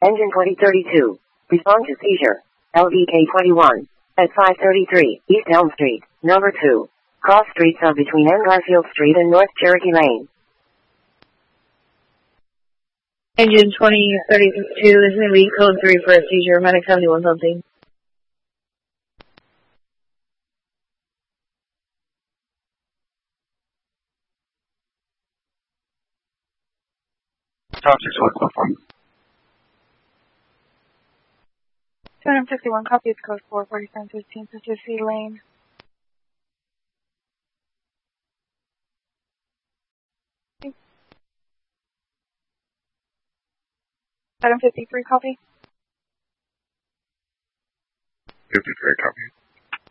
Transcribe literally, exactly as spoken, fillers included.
Engine twenty thirty-two. Respond to seizure. L V K twenty-one. At five thirty-three East Elm Street, number two. Cross street sub between N. Garfield Street and North Cherokee Lane. Engine twenty thirty-two, this is going to be code three for a seizure. Medic seventy-one something. Top six one, code four. two sixty-one, copy, it's code four, forty-seven fifteen, Pacific Lane. seven fifty-three, copy. fifty-three, copy.